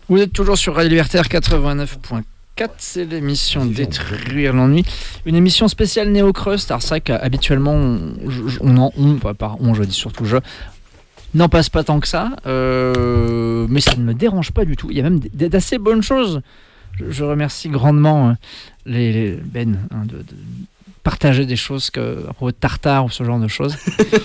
Vous êtes toujours sur Radio Libertaire 89.4, c'est l'émission Détruire l'ennui. Une émission spéciale Néo-Crust. Alors c'est vrai qu'habituellement, je dis surtout je, n'en passe pas tant que ça, mais ça ne me dérange pas du tout. Il y a même d'assez bonnes choses. Je remercie grandement les Ben de partager des choses à propos de Tartare ou ce genre de choses.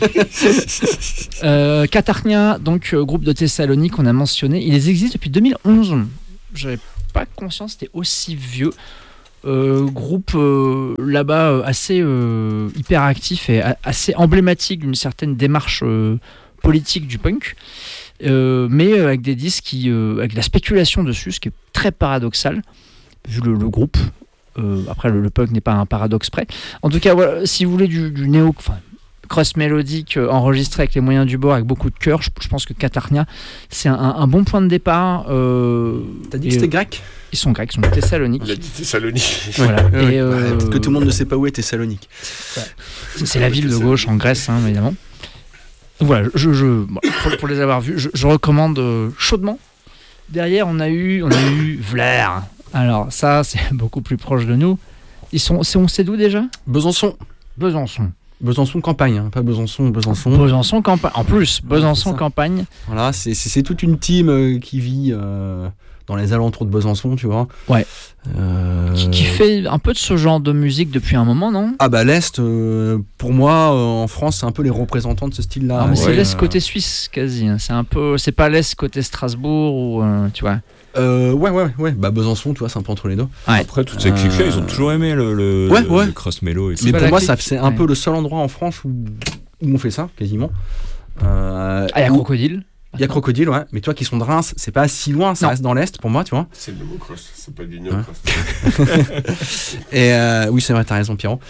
Katarnia, donc groupe de Thessalonique, on a mentionné, ils existent depuis 2011. J'avais pas conscience c'était aussi vieux. Groupe là-bas assez hyper actif et assez emblématique d'une certaine démarche politique du punk, mais avec des disques avec de la spéculation dessus, ce qui est très paradoxal vu le groupe. Après le punk n'est pas un paradoxe près. En tout cas, voilà, si vous voulez du néo, crust mélodique enregistré avec les moyens du bord, avec beaucoup de cœur, je pense que Katarnia c'est un bon point de départ. T'as dit que c'était grec ? Ils sont grecs, ils sont de Thessalonique. Il a dit Thessalonique. Voilà. Et parce que tout le monde ne sait pas où est Thessalonique. C'est la ville de gauche en Grèce, hein, évidemment. Voilà, pour les avoir vus, je recommande chaudement. Derrière, on a eu Vlair. Alors ça, c'est beaucoup plus proche de nous. On sait d'où déjà ? Besançon campagne, hein, pas Besançon. Besançon campagne. En plus, Besançon campagne. Voilà, c'est toute une team qui vit dans les alentours de Besançon, tu vois. Ouais. Qui fait un peu de ce genre de musique depuis un moment, non ? Ah bah l'Est, pour moi, en France, c'est un peu les représentants de ce style-là. Ah, mais c'est l'Est côté Suisse, quasi. C'est pas l'Est côté Strasbourg ou tu vois. Ouais. Bah Besançon, tu vois, c'est un peu entre les deux. Ouais. Après, toutes ces clics-là, ils ont toujours aimé le cross mélo. Mais pour moi, c'est un peu le seul endroit en France où on fait ça, quasiment. Il y a Crocodile. Il y a Crocodile, ouais. Mais toi qui sont de Reims, c'est pas si loin, ça reste dans l'Est pour moi, tu vois. C'est le néo-crust, c'est pas du néo-crust. Et oui, c'est vrai, t'as raison, Pierrot.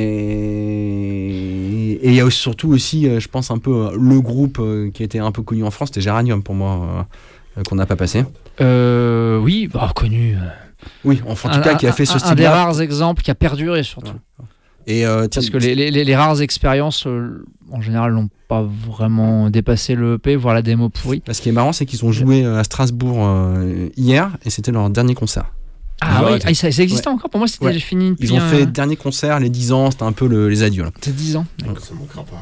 Et il y a surtout aussi, je pense, un peu le groupe qui était un peu connu en France, c'était Géranium pour moi, qu'on n'a pas passé. Oui, connu. Oui, en tout cas, qui a fait ce style-là. Un des rares exemples qui a perduré, surtout. Ouais. Et parce que les rares expériences, en général, n'ont pas vraiment dépassé le EP, voire la démo pourrie. Ce qui est marrant, c'est qu'ils ont joué à Strasbourg hier, et c'était leur dernier concert. Ah oui, ça existait encore. Pour moi, c'était fini. Ils ont fait dernier concert, les 10 ans, c'était un peu les adieux. Là. C'est 10 ans. Ça manquera pas.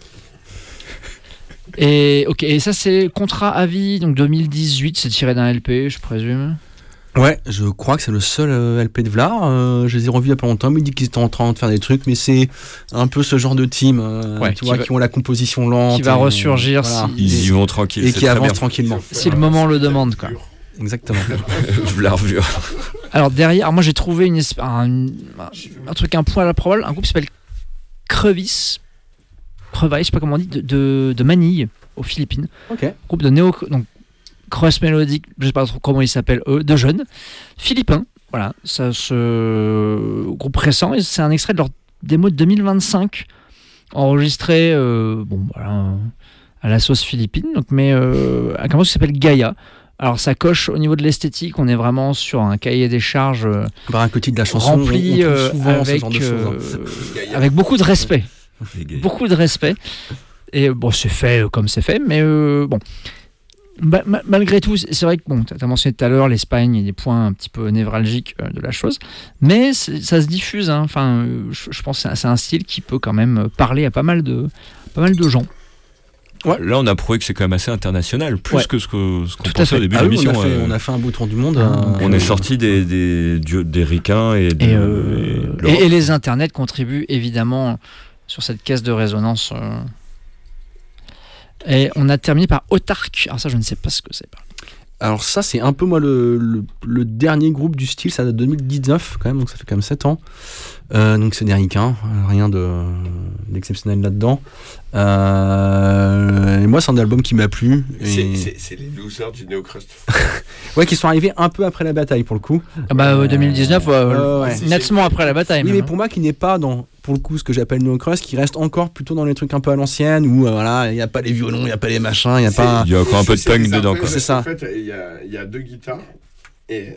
Et ça, c'est contrat à vie, donc 2018, c'est tiré d'un LP, je présume. Ouais, je crois que c'est le seul LP de Vlair. Je les ai revus il y a pas longtemps, mais ils disent qu'ils étaient en train de faire des trucs, mais c'est un peu ce genre de team qui ont la composition lente. Qui va ressurgir. Voilà. Ils y vont tranquille. Et qui avance tranquillement. Si le moment le demande, quoi. Exactement. Vlair pur. Alors derrière, moi j'ai trouvé un truc un poil improbable, un groupe qui s'appelle Crevice, je sais pas comment on dit, de Manille, aux Philippines. Ok. Groupe de néo, donc crust mélodique, je sais pas trop comment ils s'appellent eux, de jeunes philippins. Voilà, ça, ce groupe récent, et c'est un extrait de leur démo de 2025, enregistré à la sauce philippine, donc, mais avec un morceau qui s'appelle Gaïa. Alors ça coche au niveau de l'esthétique, on est vraiment sur un cahier des charges un côté de la chanson rempli souvent ce genre de choses, avec beaucoup de respect. Beaucoup de respect. Et bon, c'est fait comme c'est fait, mais bon. Malgré tout, c'est vrai que tu as mentionné tout à l'heure l'Espagne, il y a des points un petit peu névralgiques de la chose, mais ça se diffuse. Hein. Enfin, je pense que c'est un style qui peut quand même parler à pas mal de gens. Ouais. Là, on a prouvé que c'est quand même assez international, plus que ce qu'on pensait au début de l'émission. On a fait un beau tour du monde. On est sorti des ricains et les internets contribuent évidemment sur cette caisse de résonance. Et on a terminé par Autarque. Alors ça, je ne sais pas ce que c'est. Alors ça, c'est un peu moi le dernier groupe du style, ça date de 2019 quand même, donc ça fait quand même 7 ans. Donc c'est des ricains, rien d'exceptionnel là-dedans. Et moi, c'est un album qui m'a plu. C'est les losers du néo-crust. Ouais, qui sont arrivés un peu après la bataille pour le coup. 2019, nettement après la bataille. Oui, mais pour moi, qui n'est pas dans, pour le coup, ce que j'appelle néo-crust, qui reste encore plutôt dans les trucs un peu à l'ancienne, où il n'y a pas les violons, il n'y a pas les machins, il y a pas. Il y a encore un peu de punk dedans, quoi. C'est ça. En fait, il y a 2 guitares et.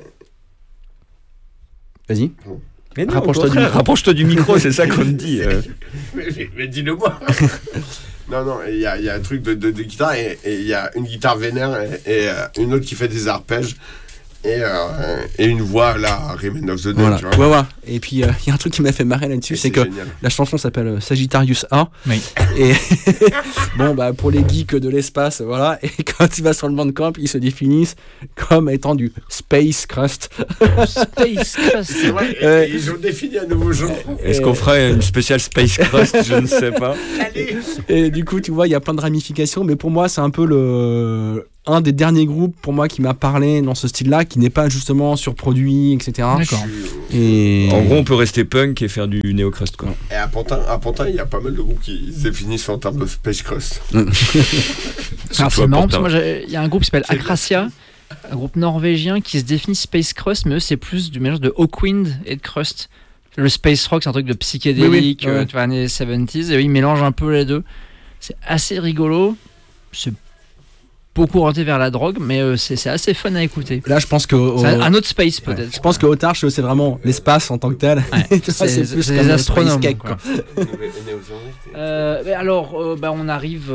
Vas-y. Rapproche-toi du micro, c'est ça qu'on te dit. Mais dis-le moi. Non, il y a un truc de guitare et il y a une guitare vénère et une autre qui fait des arpèges et une voix là, Remain of the Dead. Voilà. Tu vois. Ouais. Et puis il y a un truc qui m'a fait marrer là-dessus, c'est que génial. la chanson s'appelle Sagittarius A. Oui. Et bon, bah pour les geeks de l'espace, voilà. Et quand tu vas sur le Bandcamp, ils se définissent comme étant du Space Crust. Space Crust. C'est vrai, ils ont défini un nouveau genre. Est-ce qu'on ferait une spéciale Space Crust? Je ne sais pas. Allez. Et du coup, tu vois, il y a plein de ramifications, mais pour moi, c'est un peu un des derniers groupes pour moi qui m'a parlé dans ce style-là, qui n'est pas justement surproduit, etc. D'accord. Et En gros, on peut rester punk et faire du néo-crust, quoi. Et à Pantin, il y a pas mal de groupes qui se définissent en termes de Space Crust. Alors Surtout c'est à marrant, Pantin. parce que moi, il y a un groupe qui s'appelle Acracia, un groupe norvégien qui se définit Space Crust, mais eux, c'est plus du mélange de Hawkwind et de Crust. Le Space Rock, c'est un truc de psychédélique, Oui, ouais. tu vois, années 70s, et eux, ils mélangent un peu les deux. C'est assez rigolo, c'est beaucoup orienté vers la drogue, mais c'est assez fun à écouter. là, je pense que C'est un autre space, peut-être. je pense que Otarch, c'est vraiment l'espace en tant que tel. Ouais. Tu vois, c'est plus C'est comme des le astronomes, Space Cake, quoi. quoi. Mais alors, on arrive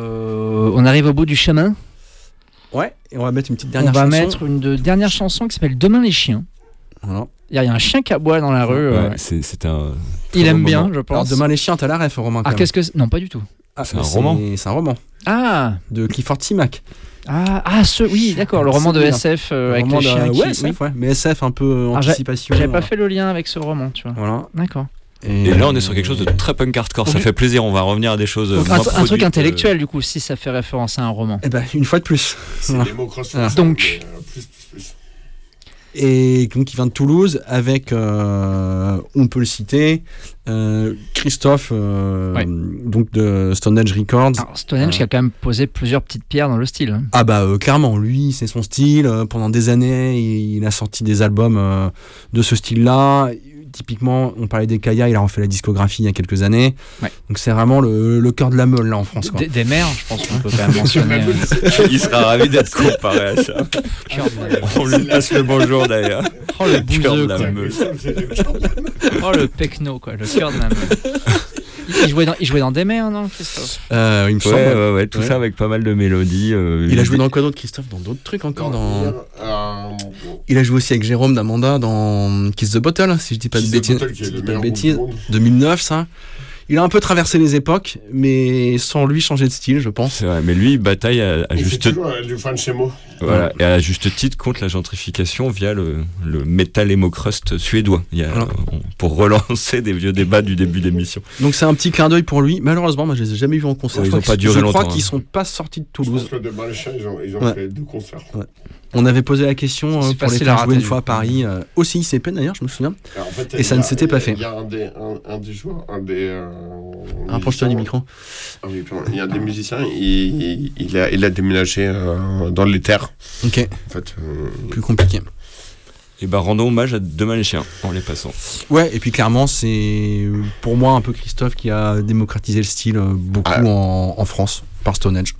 au bout du chemin. Ouais, et on va mettre une petite On dernière va chanson. mettre une dernière chanson qui s'appelle Demain les chiens. Voilà. Il y a un chien qui aboie dans la rue. Ouais, c'est un. Il très aime bon bien, moment. je Alors, pense. Demain les chiens, t'as la ref, Romain. quand Ah, même. qu'est-ce que c'est ? Non, pas du tout. Ah, C'est un roman. C'est un roman Ah, de Clifford Simac. oui, d'accord, le roman de Celui-là. SF Un avec roman les de- chiens. ouais, qui... SF, ouais. Mais SF un peu Ah, anticipation. J'avais pas fait le lien avec ce roman, tu vois. Voilà. D'accord. Et là, on est sur quelque chose de très punk hardcore. Ça Donc, fait plaisir. On va revenir à des choses. Donc, moins un truc produites, intellectuel, du coup, si ça fait référence à un roman. Eh ben, une fois de plus. C'est Voilà. les mots cross. Ah. Donc. Plus. Et donc, il vient de Toulouse avec, on peut le citer, Christophe, donc de Stone Age Records. Alors, Stonehenge qui a quand même posé plusieurs petites pierres dans le style. Hein. Ah bah clairement, lui c'est son style. Pendant des années, il a sorti des albums de ce style-là. Typiquement, on parlait des Kaya, il a refait la discographie il y a quelques années. Ouais. Donc c'est vraiment le cœur de la meule là en France. Quoi. Des mers, je pense qu'on peut quand même mentionner. Il sera ravi d'être comparé à ça. On lui passe le bonjour d'ailleurs. Oh, le Cœur bouseux, de la quoi. meule. Oh, le pecno, quoi, le cœur de la meule. Il jouait dans des mers, non, Christophe ? Il me semble. Ouais, tout Ouais. ça avec pas mal de mélodies. Il a joué dans quoi d'autre, Christophe? Dans d'autres trucs encore. Il a joué aussi avec Jérôme d'Amanda dans Kiss the Bottle, si je dis pas de bêtises. 2009, ça. Il a un peu traversé les époques, mais sans lui changer de style, je pense. C'est vrai, mais lui, il bataille à juste du Franchemo. voilà, et à juste titre contre la gentrification via le metal emo crust suédois. Voilà. Pour relancer des vieux débats du début d'émission. Donc c'est un petit clin d'œil pour lui. Malheureusement, moi je les ai jamais vus en concert. Ouais, Je ils ont crois pas duré je crois longtemps, qu'ils hein. sont pas sortis de Je Toulouse. pense que demain les chiens, ils ont Ouais. fait 2 concerts. On avait posé la question C'est pour les facile faire à jouer une rater, fois à du coup. Paris, au CICP d'ailleurs, je me souviens. Alors, en fait, Et ça ne s'était pas fait. Il y a un des joueurs, Rapproche-toi du micro. Ah oui, pardon. Il y a un des musiciens, il a déménagé dans les terres. Ok, En fait, plus compliqué. Et bah rendons hommage à Demain les chiens en les passant. Ouais, et puis clairement, c'est pour moi un peu Christophe qui a démocratisé le style beaucoup en France par Stone Age.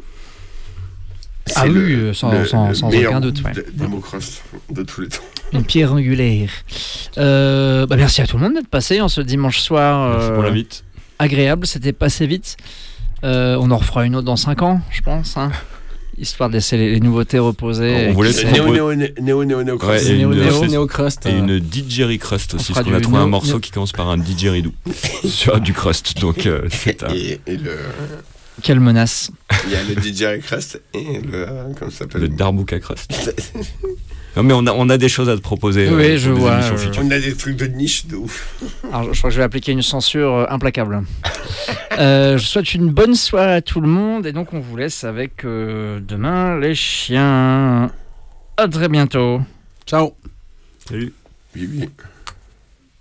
Ah c'est oui, sans meilleur aucun doute, groupe ouais. Démocrust de tous les temps. Une pierre angulaire. Merci à tout le monde d'être passé en ce dimanche soir. Merci pour l'invite. Agréable, c'était passé vite. On en refera une autre dans 5 ans, je pense. Hein, histoire de laisser les nouveautés reposer. On voulait Qui se sait. Néo Ouais, Crust. et une- Néo Crust. Et une didgeridoo aussi, On parce fera qu'on a du trouvé un néo- morceau qui commence par un didgeridoo sur du crust. Donc c'est un... Et Quelle menace. il y a le DJ Crust et le comment ça s'appelle le Darbuka crust. Non mais on a des choses à te proposer. Oui, je pour des vois, émissions futures. On a des trucs de niche de ouf. Alors, je crois que je vais appliquer une censure implacable. Je souhaite une bonne soirée à tout le monde et donc on vous laisse avec Demain les chiens. À très bientôt. Ciao. Salut. Oui.